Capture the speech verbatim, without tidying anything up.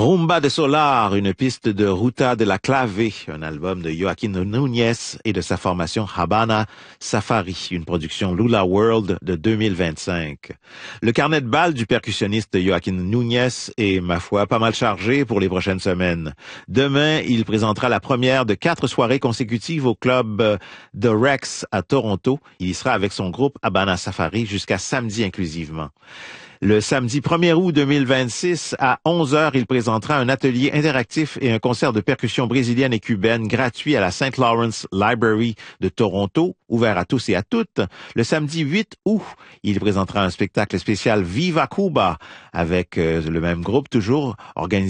Rumba de Solar, une piste de Ruta de la Clave, un album de Joaquin Núñez et de sa formation Habana Safari, une production Lula World de deux mille vingt-cinq. Le carnet de balles du percussionniste Joaquin Núñez est, ma foi, pas mal chargé pour les prochaines semaines. Demain, il présentera la première de quatre soirées consécutives au club The Rex à Toronto. Il y sera avec son groupe Habana Safari jusqu'à samedi inclusivement. Le samedi premier août deux mille vingt-six, à onze heures, il présentera un atelier interactif et un concert de percussion brésilienne et cubaine gratuit à la Saint Lawrence Library de Toronto, ouvert à tous et à toutes. Le samedi huit août, il présentera un spectacle spécial Viva Cuba avec euh, le même groupe toujours, organisé